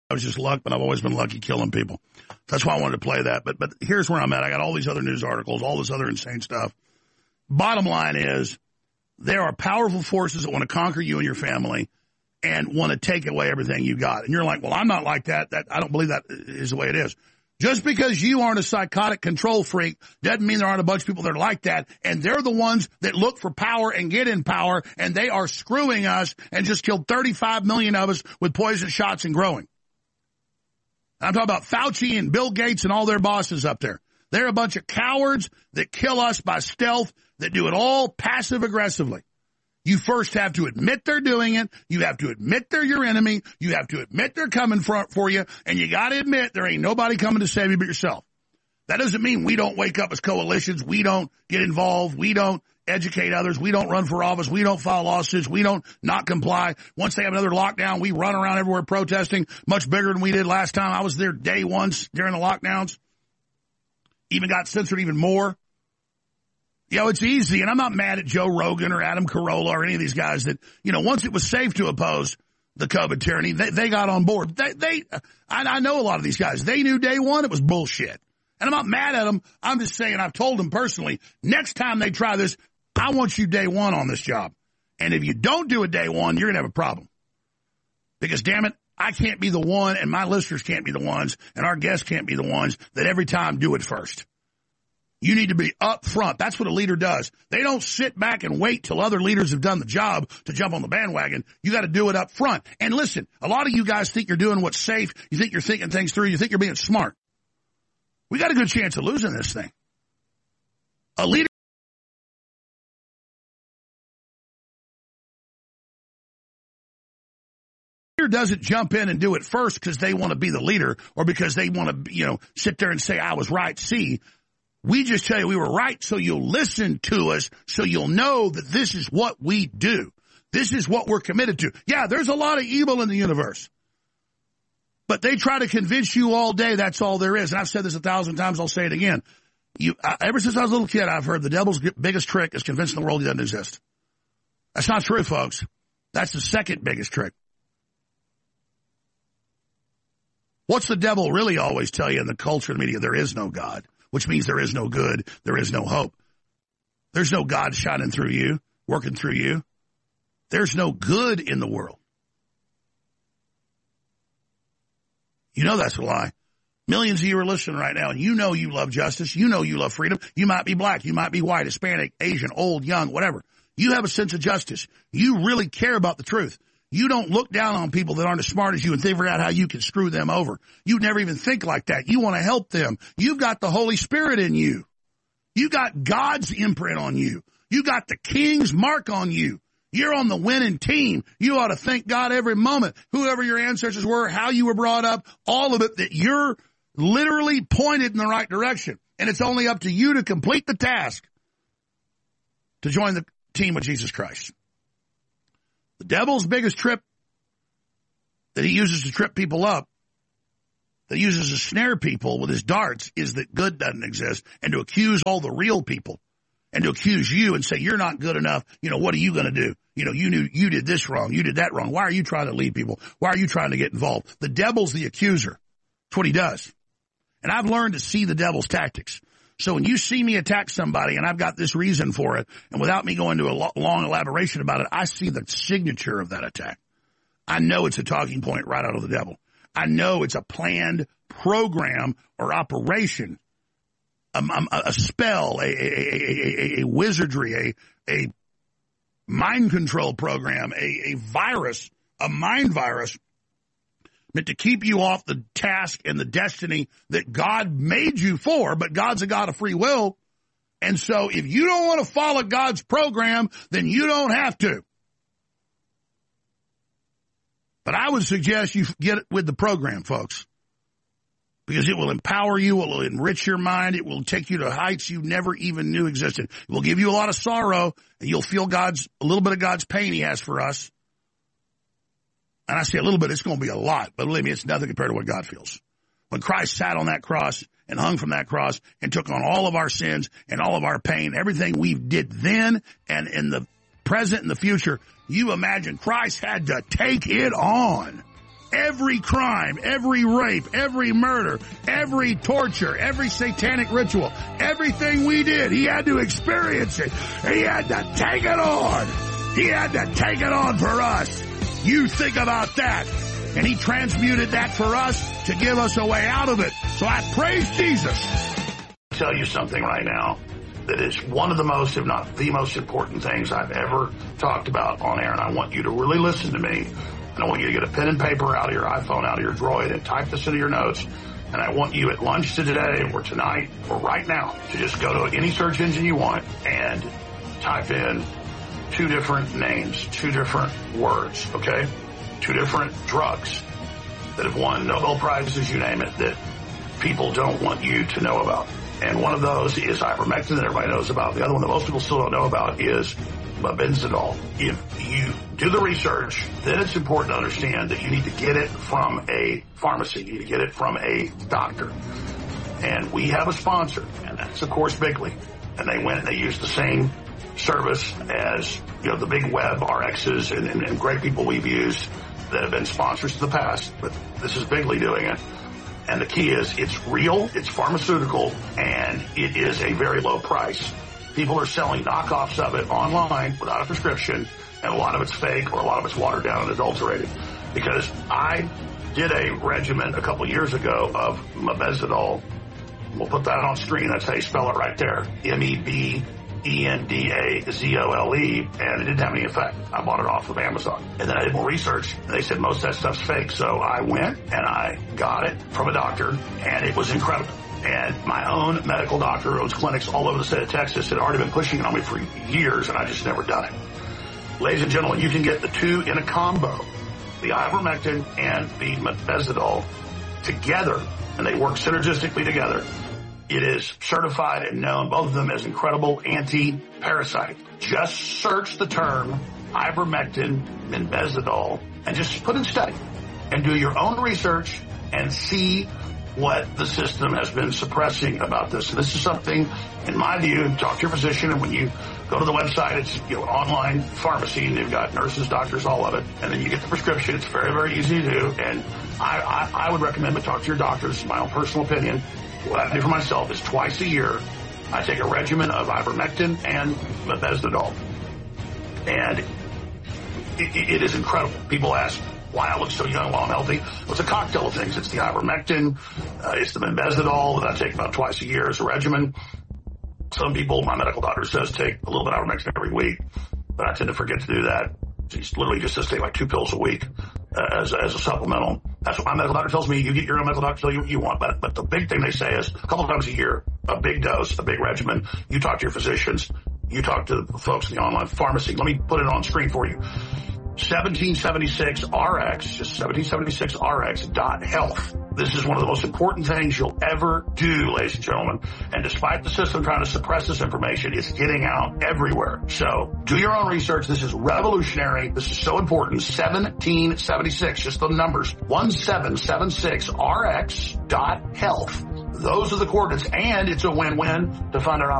was just luck, but I've always been lucky killing people. That's why I wanted to play that. But here's where I'm at. I got all these other news articles, all this other insane stuff. Bottom line is there are powerful forces that want to conquer you and your family and want to take away everything you got. And you're like, well, I'm not like that. I don't believe that is the way it is. Just because you aren't a psychotic control freak doesn't mean there aren't a bunch of people that are like that. And they're the ones that look for power and get in power. And they are screwing us and just killed 35 million of us with poison shots and growing. I'm talking about Fauci and Bill Gates and all their bosses up there. They're a bunch of cowards that kill us by stealth, that do it all passive-aggressively. You first have to admit they're doing it. You have to admit they're your enemy. You have to admit they're coming for you. And you got to admit there ain't nobody coming to save you but yourself. That doesn't mean we don't wake up as coalitions. We don't get involved. We don't educate others. We don't run for office. We don't file lawsuits. We don't not comply. Once they have another lockdown, we run around everywhere protesting much bigger than we did last time. I was there day one during the lockdowns. Even got censored even more. It's easy, and I'm not mad at Joe Rogan or Adam Carolla or any of these guys that, once it was safe to oppose the COVID tyranny, they got on board. I know a lot of these guys. They knew day one it was bullshit. And I'm not mad at them. I'm just saying I've told them personally, next time they try this, I want you day one on this job. And if you don't do it day one, you're going to have a problem. Because, damn it, I can't be the one, and my listeners can't be the ones, and our guests can't be the ones that every time do it first. You need to be up front. That's what a leader does. They don't sit back and wait till other leaders have done the job to jump on the bandwagon. You got to do it up front. And listen, a lot of you guys think you're doing what's safe. You think you're thinking things through. You think you're being smart. We got a good chance of losing this thing. A leader doesn't jump in and do it first because they want to be the leader or because they want to, sit there and say, I was right. See, we just tell you we were right so you'll listen to us, so you'll know that this is what we do. This is what we're committed to. Yeah, there's a lot of evil in the universe. But they try to convince you all day that's all there is. And I've said this 1,000 times, I'll say it again. Ever since I was a little kid, I've heard the devil's biggest trick is convincing the world he doesn't exist. That's not true, folks. That's the second biggest trick. What's the devil really always tell you in the culture and media? There is no God. Which means there is no good, there is no hope. There's no God shining through you, working through you. There's no good in the world. That's a lie. Millions of you are listening right now, and you love justice. You love freedom. You might be black. You might be white, Hispanic, Asian, old, young, whatever. You have a sense of justice. You really care about the truth. You don't look down on people that aren't as smart as you and figure out how you can screw them over. You never even think like that. You want to help them. You've got the Holy Spirit in you. You got God's imprint on you. You got the King's mark on you. You're on the winning team. You ought to thank God every moment. Whoever your ancestors were, how you were brought up, all of it, that you're literally pointed in the right direction. And it's only up to you to complete the task to join the team with Jesus Christ. The devil's biggest trip that he uses to trip people up, that he uses to snare people with his darts, is that good doesn't exist, and to accuse all the real people, and to accuse you and say, you're not good enough, what are you going to do? You did this wrong, you did that wrong. Why are you trying to lead people? Why are you trying to get involved? The devil's the accuser. That's what he does. And I've learned to see the devil's tactics. So when you see me attack somebody, and I've got this reason for it, and without me going into a long elaboration about it, I see the signature of that attack. I know it's a talking point right out of the devil. I know it's a planned program or operation, a spell, a wizardry, a mind control program, a virus, a mind virus, meant to keep you off the task and the destiny that God made you for, but God's a God of free will. And so if you don't want to follow God's program, then you don't have to. But I would suggest you get it with the program, folks, because it will empower you, it will enrich your mind, it will take you to heights you never even knew existed. It will give you a lot of sorrow, and you'll feel a little bit of God's pain he has for us. And I say a little bit, it's going to be a lot, but believe me, it's nothing compared to what God feels. When Christ sat on that cross and hung from that cross and took on all of our sins and all of our pain, everything we did then and in the present and the future, you imagine Christ had to take it on. Every every crime, every rape, every murder, every torture, every satanic ritual, everything we did. He had to experience it. He had to take it on. He had to take it on for us. You think about that. And he transmuted that for us to give us a way out of it. So I praise Jesus. I'll tell you something right now that is one of the most, if not the most important things I've ever talked about on air. And I want you to really listen to me. And I want you to get a pen and paper out of your iPhone, out of your Droid, and type this into your notes. And I want you at lunch today or tonight or right now to just go to any search engine you want and type in 2 different names, 2 different words, okay? 2 different drugs that have won Nobel Prizes, you name it, that people don't want you to know about. And one of those is ivermectin that everybody knows about. The other one that most people still don't know about is mebendazole. If you do the research, then it's important to understand that you need to get it from a pharmacy. You need to get it from a doctor. And we have a sponsor, and that's, of course, Bigley. And they went and they used the same service as, the big web RXs and great people we've used that have been sponsors in the past. But this is Bigley doing it. And the key is it's real, it's pharmaceutical, and it is a very low price. People are selling knockoffs of it online without a prescription, and a lot of it's fake or a lot of it's watered down and adulterated. Because I did a regimen a couple years ago of mebendazole. We'll put that on screen. That's how you spell it right there. MEBENDAZOLE, and it didn't have any effect. I bought it off of Amazon. And then I did more research, and they said most of that stuff's fake. So I went and I got it from a doctor, and it was incredible. And my own medical doctor who owns clinics all over the state of Texas had already been pushing it on me for years, and I just never done it. Ladies and gentlemen, you can get the 2 in a combo, the ivermectin and the mebendazole together, and they work synergistically together. It is certified and known, both of them, as incredible anti-parasite. Just search the term ivermectin, mebendazole, and just put in study and do your own research and see what the system has been suppressing about this. And this is something, in my view, talk to your physician, and when you go to the website, it's online pharmacy, and they've got nurses, doctors, all of it, and then you get the prescription. It's very, very easy to do, and I would recommend to talk to your doctor. This is my own personal opinion. What I do for myself is twice a year, I take a regimen of ivermectin and mebendazole. And it is incredible. People ask why I look so young while I'm healthy. Well, it's a cocktail of things. It's the ivermectin, it's the mebendazole that I take about twice a year as a regimen. Some people, my medical doctor says, take a little bit of ivermectin every week, but I tend to forget to do that. He's literally just says take like 2 pills a week as a supplemental. That's what my medical doctor tells me. You get your own medical doctor tell you what you want. But the big thing they say is a couple of times a year, a big dose, a big regimen. You talk to your physicians. You talk to the folks in the online pharmacy. Let me put it on screen for you. 1776RX, just 1776RX.health. This is one of the most important things you'll ever do, ladies and gentlemen. And despite the system trying to suppress this information, it's getting out everywhere. So do your own research. This is revolutionary. This is so important. 1776, just the numbers. 1776RX.health. Those are the coordinates, and it's a win-win to find out